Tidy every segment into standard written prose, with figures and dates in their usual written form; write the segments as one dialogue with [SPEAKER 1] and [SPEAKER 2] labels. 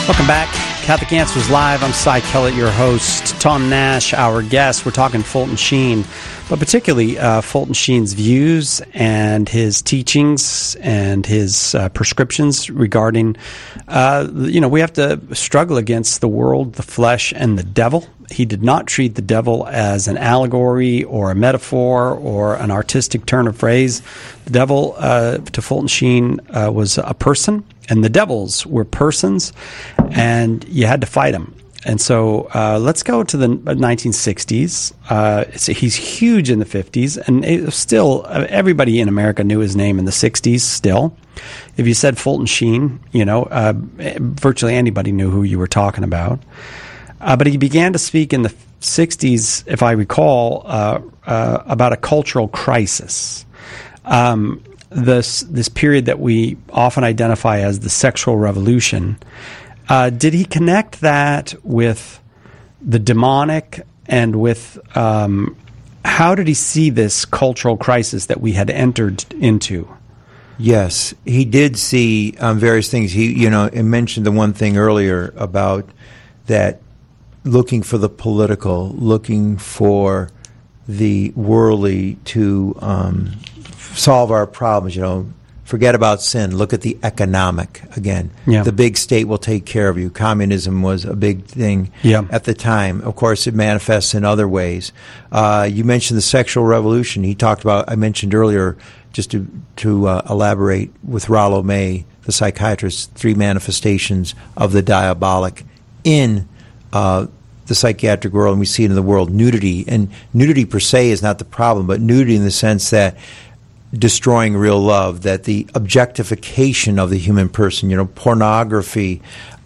[SPEAKER 1] Welcome back. Catholic Answers Live. I'm Cy Kellett, your host. Tom Nash, our guest. We're talking Fulton Sheen, but particularly Fulton Sheen's views and his teachings and his prescriptions regarding, we have to struggle against the world, the flesh, and the devil. He did not treat the devil as an allegory or a metaphor or an artistic turn of phrase. The devil, to Fulton Sheen, was a person, and the devils were persons, and you had to fight them. And so let's go to the 1960s. He's huge in the 50s, and still everybody in America knew his name in the 60s still. If you said Fulton Sheen, virtually anybody knew who you were talking about. But he began to speak in the 60s, if I recall, about a cultural crisis. This period that we often identify as the sexual revolution. Did he connect that with the demonic and with how did he see this cultural crisis that we had entered into?
[SPEAKER 2] Yes, he did see various things. He mentioned the one thing earlier about that looking for the political, looking for the worldly to solve our problems, Forget about sin. Look at the economic again.
[SPEAKER 1] Yeah.
[SPEAKER 2] The big state will take care of you. Communism was a big thing at the time. Of course, it manifests in other ways. You mentioned the sexual revolution. He talked about, I mentioned earlier, just to elaborate, with Rollo May, the psychiatrist, 3 manifestations of the diabolic in the psychiatric world, and we see it in the world. Nudity. And nudity per se is not the problem, but nudity in the sense that destroying real love, that the objectification of the human person, pornography,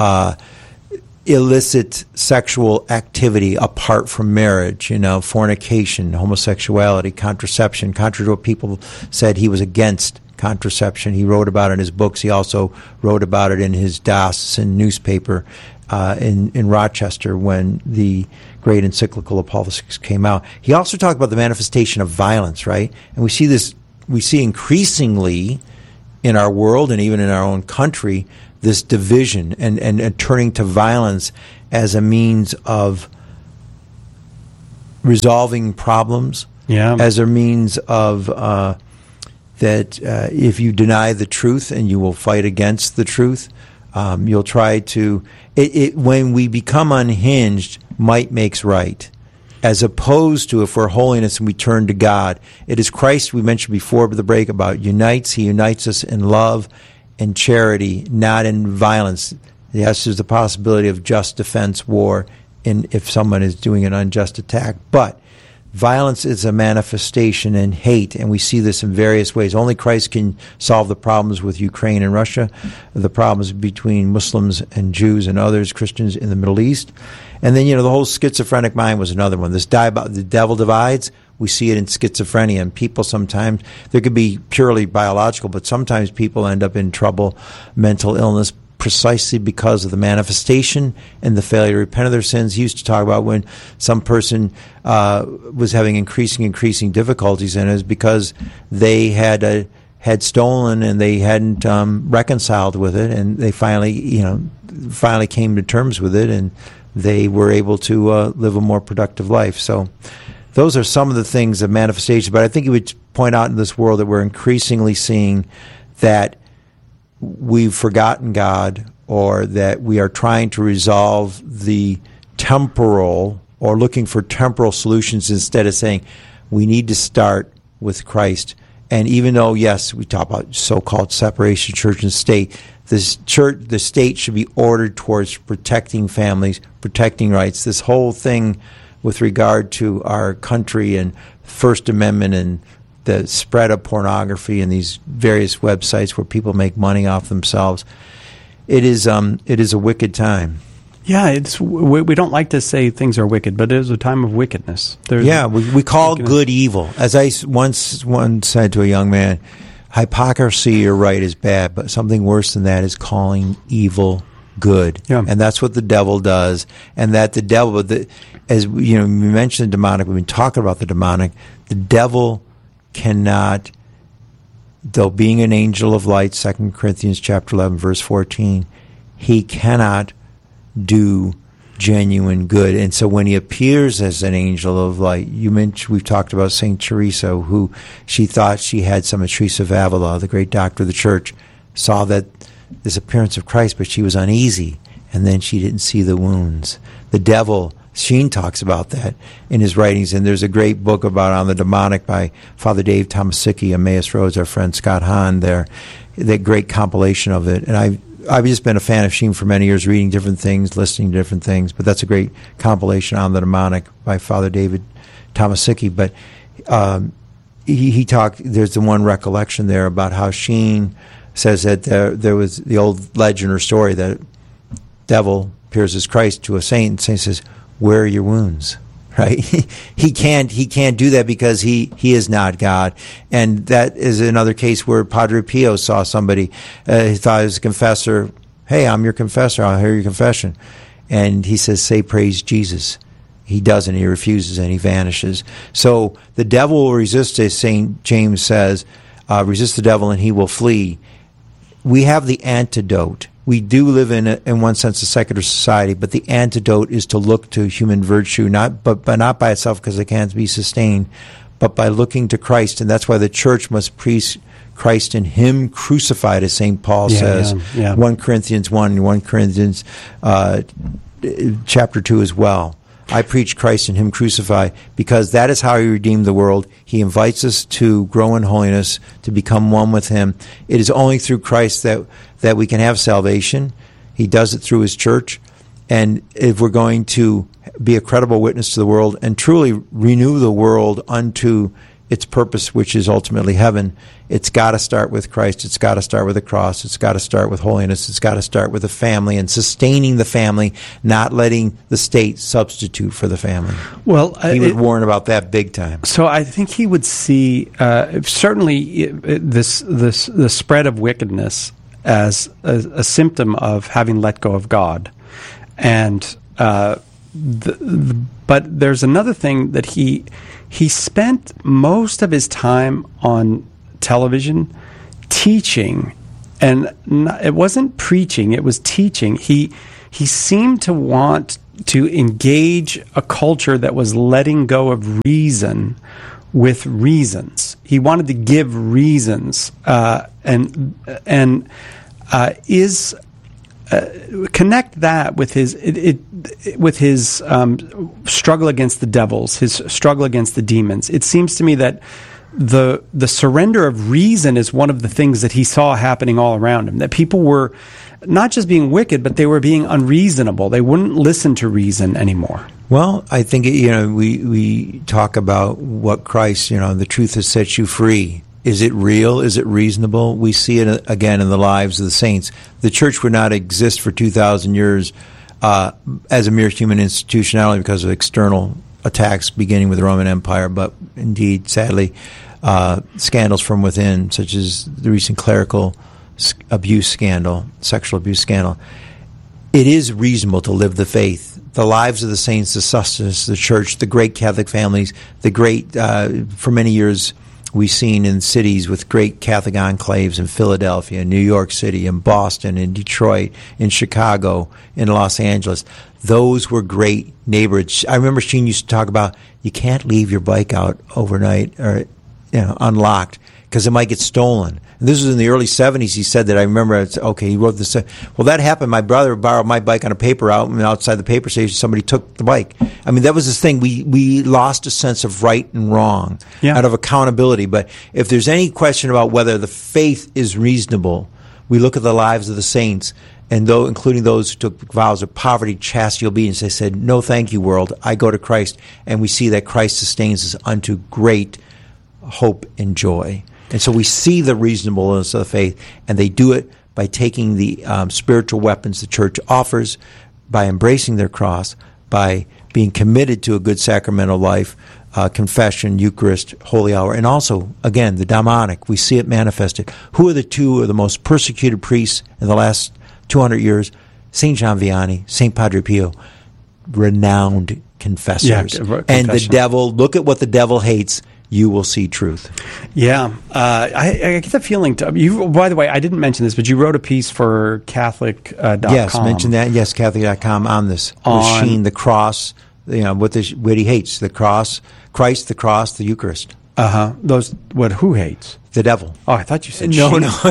[SPEAKER 2] illicit sexual activity apart from marriage, fornication, homosexuality, contraception, contrary to what people said. He was against contraception. He wrote about it in his books. He also wrote about it in his diocesan newspaper in Rochester when the great encyclical of Paul VI came out. He also talked about the manifestation of violence, right? And we see increasingly in our world and even in our own country this division and turning to violence as a means of resolving problems, as a means of that if you deny the truth and you will fight against the truth, you'll try to... when we become unhinged, might makes right. As opposed to if we're holiness and we turn to God. It is Christ, we mentioned before the break, about unites. He unites us in love and charity, not in violence. Yes, there's the possibility of just defense war if someone is doing an unjust attack. But violence is a manifestation in hate, and we see this in various ways. Only Christ can solve the problems with Ukraine and Russia, the problems between Muslims and Jews and others, Christians in the Middle East. And then, the whole schizophrenic mind was another one. The devil divides. We see it in schizophrenia. And people sometimes, there could be purely biological, but sometimes people end up in trouble, mental illness, precisely because of the manifestation and the failure to repent of their sins. He used to talk about when some person was having increasing difficulties, and it was because they had stolen and they hadn't reconciled with it, and they finally came to terms with it, and they were able to live a more productive life. So those are some of the things of manifestation. But I think you would point out in this world that we're increasingly seeing that we've forgotten God, or that we are trying to resolve the temporal or looking for temporal solutions instead of saying we need to start with Christ. And even though, yes, we talk about so-called separation, church and state, the state should be ordered towards protecting families, protecting rights. This whole thing with regard to our country and First Amendment and the spread of pornography and these various websites where people make money off themselves, it is a wicked time.
[SPEAKER 1] Yeah, we don't like to say things are wicked, but it is a time of wickedness.
[SPEAKER 2] We call good evil. As I once said to a young man, hypocrisy, you're right, is bad, but something worse than that is calling evil good. Yeah. And that's what the devil does. And that the devil, as we mentioned the demonic, we've been talking about the demonic, the devil cannot, though being an angel of light, 2 Corinthians chapter 11, verse 14, he cannot do genuine good. And so when he appears as an angel of light, we've talked about St. Teresa, who she thought she had some of Teresa of Avila, the great doctor of the church, saw that this appearance of Christ, but she was uneasy, and then she didn't see the wounds. The devil, Sheen talks about that in his writings, and there's a great book about On the Demonic by Father Dave Tomasicki, Emmaus Roads, our friend Scott Hahn there, that great compilation of it. And I've just been a fan of Sheen for many years, reading different things, listening to different things, but that's a great compilation On the Demonic by Father David Tomasicki. But he talked, there's the one recollection there about how Sheen says that there was the old legend or story that devil appears as Christ to a saint, and saint says, "Where are your wounds?" Right? He can't do that because he is not God. And that is another case where Padre Pio saw somebody, he thought he was a confessor. "Hey, I'm your confessor. I'll hear your confession." And he says, "Say praise Jesus." He doesn't. He refuses, and he vanishes. So the devil will resist, as St. James says, resist the devil and he will flee. We have the antidote. We do live in one sense, a secular society, but the antidote is to look to human virtue, but not by itself because it can't be sustained, but by looking to Christ. And that's why the church must preach Christ and Him crucified, as St. Paul says. 1 Corinthians 1 and 1 Corinthians chapter 2 as well. I preach Christ and Him crucified because that is how He redeemed the world. He invites us to grow in holiness, to become one with Him. It is only through Christ that we can have salvation. He does it through His church. And if we're going to be a credible witness to the world and truly renew the world unto its purpose, which is ultimately heaven, it's got to start with Christ. It's got to start with the cross. It's got to start with holiness. It's got to start with the family and sustaining the family, not letting the state substitute for the family.
[SPEAKER 1] Well,
[SPEAKER 2] he would warn about that big time.
[SPEAKER 1] So I think he would see certainly the spread of wickedness as a symptom of having let go of God, and but there's another thing that he spent most of his time on television teaching, and it wasn't preaching, it was teaching. He seemed to want to engage a culture that was letting go of reason with reasons. He wanted to give reasons connect that with his struggle against the devils, his struggle against the demons. It seems to me that the surrender of reason is one of the things that he saw happening all around him. That people were not just being wicked, but they were being unreasonable. They wouldn't listen to reason anymore.
[SPEAKER 2] Well, I think we talk about what Christ, the truth has set you free. Is it real? Is it reasonable? We see it again in the lives of the saints. The church would not exist for 2,000 years as a mere human institution, not only because of external attacks beginning with the Roman Empire, but indeed, sadly, scandals from within, such as the recent clerical abuse scandal, sexual abuse scandal. It is reasonable to live the faith. The lives of the saints, the sustenance of the church, the great Catholic families, the great, for many years, we've seen in cities with great Catholic enclaves in Philadelphia, New York City, in Boston, in Detroit, in Chicago, in Los Angeles. Those were great neighborhoods. I remember Sheen used to talk about you can't leave your bike out overnight or unlocked because it might get stolen. And this was in the early 70s. He said that. I remember, he wrote this. Well, that happened. My brother borrowed my bike on a paper route, and outside the paper station, somebody took the bike. I mean, that was this thing. We lost a sense of right and wrong out of accountability. But if there's any question about whether the faith is reasonable, we look at the lives of the saints, and including those who took vows of poverty, chastity, obedience. They said, "No, thank you, world. I go to Christ," and we see that Christ sustains us unto great hope and joy. And so we see the reasonableness of the faith, and they do it by taking the spiritual weapons the church offers, by embracing their cross, by being committed to a good sacramental life, confession, Eucharist, Holy Hour, and also, again, the demonic. We see it manifested. Who are the two of the most persecuted priests in the last 200 years? St. John Vianney, St. Padre Pio, renowned confessors. And the devil, look at what the devil hates. you will see truth.
[SPEAKER 1] Yeah. I get the feeling, by the way, I didn't mention this, but you wrote a piece for Catholic.com.
[SPEAKER 2] Yes, mention that. Yes, Catholic.com on this. On Sheen, the cross, what he hates, the cross, Christ, the cross, the Eucharist.
[SPEAKER 1] Those, who hates?
[SPEAKER 2] The devil.
[SPEAKER 1] Oh, I thought you said
[SPEAKER 2] no.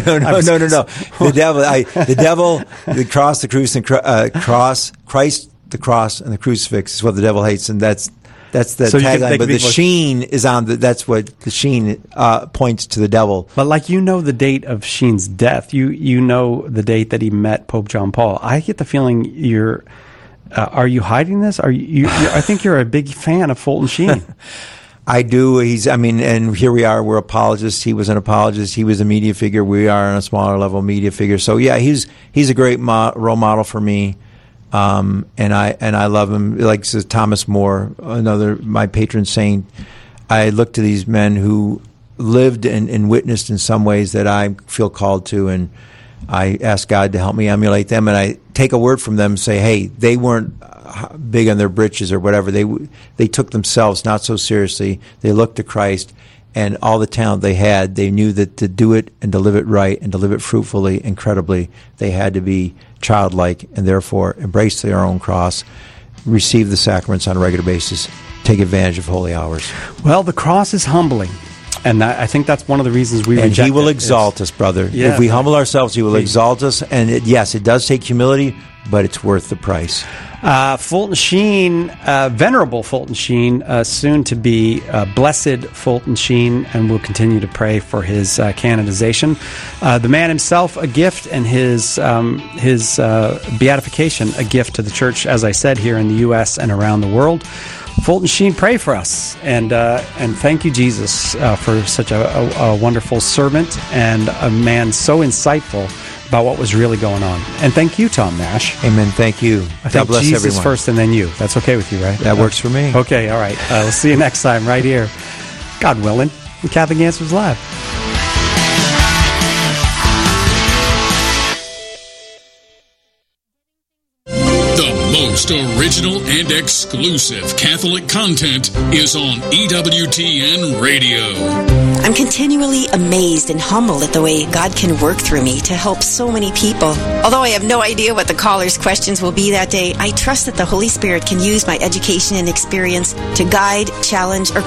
[SPEAKER 2] The devil, the cross, the cross, Christ, the cross, and the crucifix is what the devil hates, and that's the tagline. But the sheen is on that's what the sheen points to the devil.
[SPEAKER 1] But the date of Sheen's death, you know the date that he met Pope John Paul. I get the feeling you're. Are you hiding this? I think you're a big fan of Fulton Sheen.
[SPEAKER 2] I do. And here we are. We're apologists. He was an apologist. He was a media figure. We are on a smaller level media figure. So yeah, he's a great role model for me. And I love him. Like says Thomas More, my patron saint. I look to these men who lived and witnessed in some ways that I feel called to, and I ask God to help me emulate them. And I take a word from them and say, hey, they weren't big on their britches or whatever. They took themselves not so seriously. They looked to Christ, and all the talent they had, they knew that to do it and to live it right and to live it fruitfully, incredibly, they had to be childlike and therefore embrace their own cross, receive the sacraments on a regular basis, take advantage of holy hours.
[SPEAKER 1] Well, the cross is humbling. And I think that's one of the reasons we reject it.
[SPEAKER 2] And He will exalt us, brother. Yeah, if we humble ourselves, He will exalt us. And it does take humility, but it's worth the price.
[SPEAKER 1] Fulton Sheen, Venerable Fulton Sheen, soon to be Blessed Fulton Sheen, and we'll continue to pray for his canonization. The man himself, a gift, and his beatification, a gift to the Church, as I said, here in the U.S. and around the world. Fulton Sheen, pray for us, and thank you, Jesus, for such a wonderful servant and a man so insightful about what was really going on. And thank you, Tom Nash.
[SPEAKER 2] Amen. Thank you.
[SPEAKER 1] God bless Jesus everyone. First and then you. That's okay with you, right?
[SPEAKER 2] That works for me.
[SPEAKER 1] Okay, all right. We'll see you next time right here, God willing, on Catholic Answers Live.
[SPEAKER 3] Most original and exclusive Catholic content is on EWTN Radio.
[SPEAKER 4] I'm continually amazed and humbled at the way God can work through me to help so many people. Although I have no idea what the callers' questions will be that day, I trust that the Holy Spirit can use my education and experience to guide, challenge, or